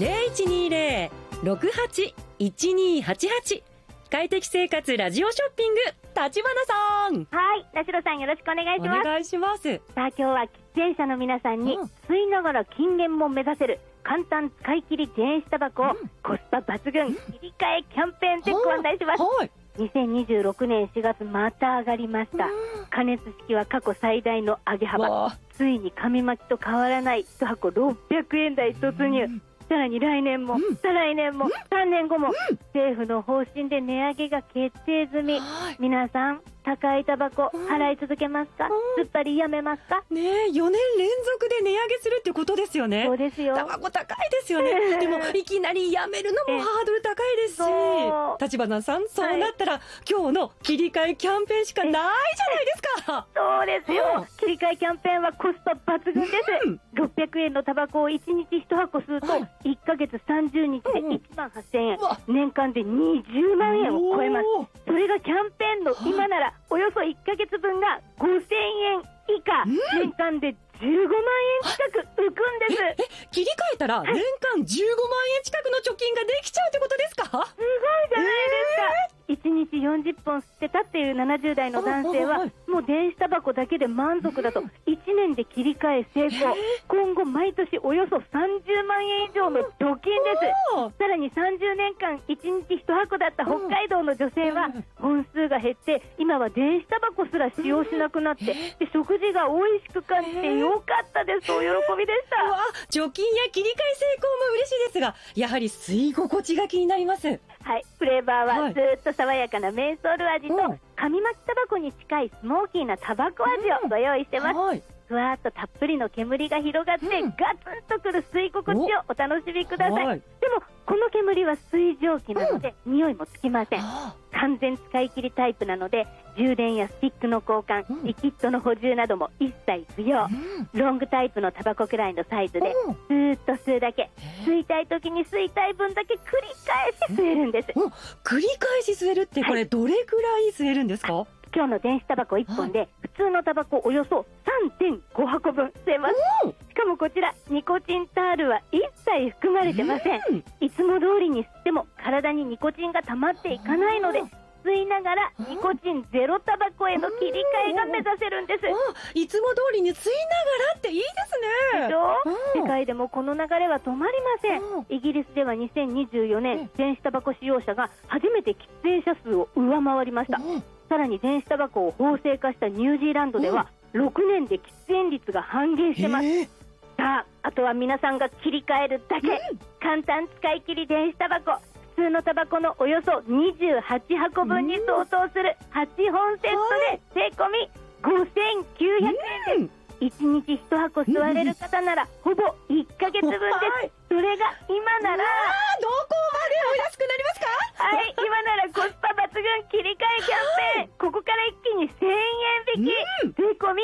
0120-68-1288快適生活ラジオショッピング、立花さん。 はい、田代さんよろしくお願いします。 お願いします。 さあ今日は喫煙者の皆さんに、吸いながら禁煙も目指せる簡単使い切り電子タバコをコスパ抜群切り替えキャンペーンでご案内します。2026年4月また上がりました。加熱式は過去最大の上げ幅。ついに紙巻きと変わらない1箱600円台突入。さらに来年も、再来年も、3年後も、政府の方針で値上げが決定済み。皆さん高いタバコ払い続けますか？すっぱりやめますか？ ねえ、4年連続で値上げするってことですよね。 そうですよ。 タバコ高いですよね。でもいきなりやめるのもハードル高いですし、立花さん、そうなったら、今日の切り替えキャンペーンしかないじゃないですか。 そうですよ。切り替えキャンペーンはコスパ抜群です。600円のタバコを1日1箱吸うと、1ヶ月30日で18,000円、年間で20万円を超えます。それがキャンペーンの今ならおよそ1ヶ月分が5,000円以下、年間で15万円近く浮くんです。 切り替えたら年間15万円近くの貯金ができちゃうってことですか？ すごいじゃないですか。1日40本吸ってたっていう70代の男性はもう電子タバコだけで満足だと1年で切り替え成功。今後毎年およそ30万円以上の貯金です。さらに30年間1日1箱だった北海道の女性は本数が減って今は電子タバコすら使用しなくなってで食事が美味しく感じてよかったです。お喜びでした。 貯金や切り替え成功も嬉しいですが、やはり吸い心地が気になります。 はい、フレーバーはずっと爽やかなメンソール味と紙巻きタバコに近いスモーキーなタバコ味をご用意してます。ふわーっとたっぷりの煙が広がって、ガツンとくる吸い心地をお楽しみください。でもこの煙は水蒸気なので、匂いもつきません。完全使い切りタイプなので充電やスティックの交換、リキッドの補充なども一切不要。ロングタイプのタバコくらいのサイズでずーっと吸うだけ、吸いたい時に吸いたい分だけ繰り返し吸えるんです。 繰り返し吸えるってこれどれくらい吸えるんですか？ 今日の電子タバコ1本で普通のタバコおよそ 3.5 箱分吸えます。しかもこちらニコチンタールは一切含まれてません。いつも通りに吸っても体にニコチンが溜まっていかないので、吸いながらニコチンゼロタバコへの切り替えが目指せるんです。 いつも通りに吸いながらっていいですね。 でしょ？世界でもこの流れは止まりません。イギリスでは2024年電子タバコ使用者が初めて喫煙者数を上回りました。さらに電子タバコを法制化したニュージーランドでは6年で喫煙率が半減してます。さあ、あとは皆さんが切り替えるだけ。簡単使い切り電子タバコ、普通のタバコのおよそ28箱分に相当する8本セットで税込み5,900円です。1日1箱吸われる方ならほぼ1ヶ月分です。それが今ならどこまでお安くなりますか？ はい、今ならコスパ抜群切り替えキャンペーン、ここから一気に1,000円引き、税込み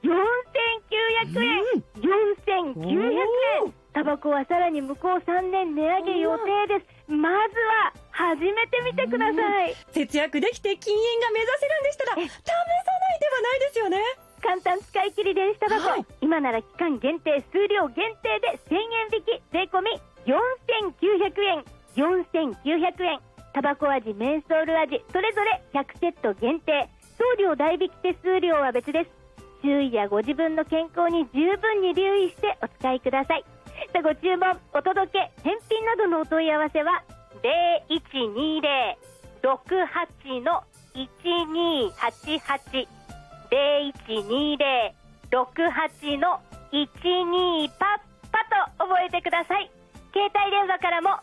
4,900円。4,900円。タバコはさらに向こう3年値上げ予定です。まずは始めてみてください。 節約できて禁煙が目指せるんでしたら試さないではないですよね。 簡単使い切り電子タバコ、今なら期間限定数量限定で1,000円引き、税込み4,900円。4,900円。タバコ味、メンソール味、それぞれ100セット限定。送料代引き手数料は別です。注意やご自分の健康に十分に留意してお使いください。さあ、ご注文、お届け、返品などのお問い合わせは 0120-68-1288 0120-68-12パッパと覚えてください。携帯電話からも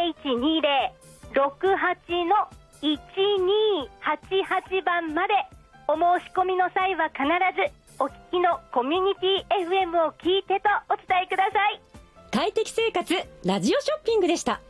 0120-68-1288 番まで。お申し込みの際は必ずお聞きのコミュニティ FM を聞いてとお伝えください。 快適生活ラジオショッピングでした。